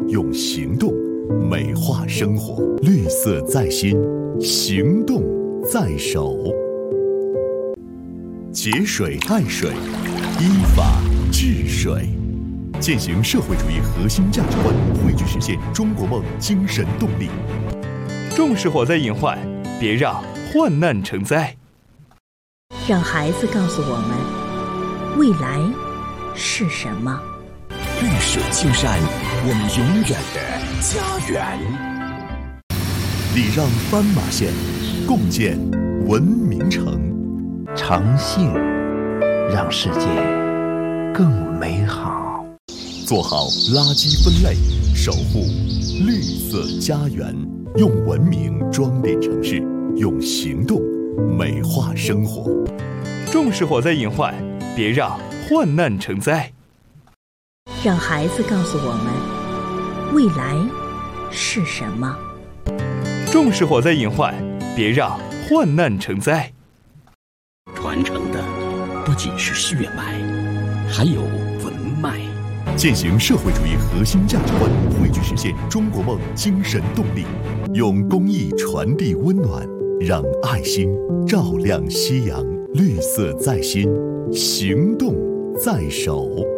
用行动美化生活。绿色在心，行动在手。节水爱水，依法治水，践行社会主义核心价值观，汇聚实现中国梦精神动力。 重视火灾隐患，别让患难成灾。 让孩子告诉我们，未来是什么？ 绿水青山，我们永远的家园。 礼让斑马线，共建文明城。 诚信让世界更美好。 做好垃圾分类，守护绿色家园。用文明装点城市，用行动美化生活。 重视火灾隐患，别让患难成灾。 让孩子告诉我们，未来是什么？ 重视火灾隐患，别让患难成灾。 传承的不仅是血脉，还有文脉。 践行社会主义核心价值观，汇聚实现中国梦精神动力。用公益传递温暖，让爱心照亮夕阳。绿色在心，行动在手。